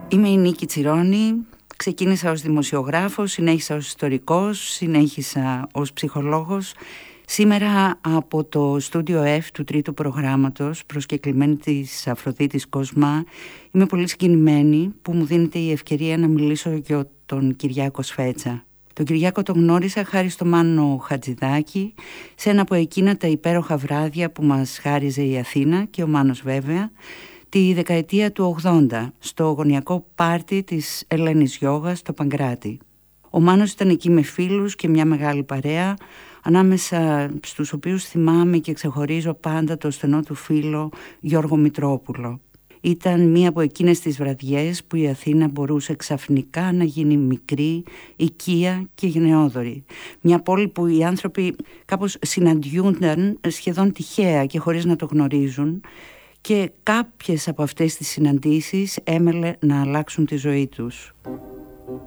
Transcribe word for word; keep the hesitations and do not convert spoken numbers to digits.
Είμαι η Νίκη Τσιρόνη, ξεκίνησα ως δημοσιογράφος, συνέχισα ως ιστορικός, συνέχισα ως ψυχολόγος. Σήμερα από το στούντιο F του τρίτου προγράμματος, προσκεκλημένη της Αφροδίτης Κοσμά, είμαι πολύ συγκινημένη που μου δίνεται η ευκαιρία να μιλήσω για τον Κυριάκο Σφέτσα. Τον Κυριάκο τον γνώρισα χάρη στο Μάνο Χατζηδάκη, σε ένα από εκείνα τα υπέροχα βράδια που μας χάριζε η Αθήνα και ο Μάνος βέβαια, τη δεκαετία του ογδόντα, στο γωνιακό πάρτι της Ελένης Γιώγας στο Παγκράτη. Ο Μάνος ήταν εκεί με φίλους και μια μεγάλη παρέα, ανάμεσα στους οποίους θυμάμαι και ξεχωρίζω πάντα το στενό του φίλο Γιώργο Μητρόπουλο. Ήταν μία από εκείνες τις βραδιές που η Αθήνα μπορούσε ξαφνικά να γίνει μικρή, οικία και γενναιόδορη. Μια πόλη που οι άνθρωποι κάπως συναντιούνταν σχεδόν τυχαία και χωρίς να το γνωρίζουν, και κάποιες από αυτές τις συναντήσεις έμελε να αλλάξουν τη ζωή τους.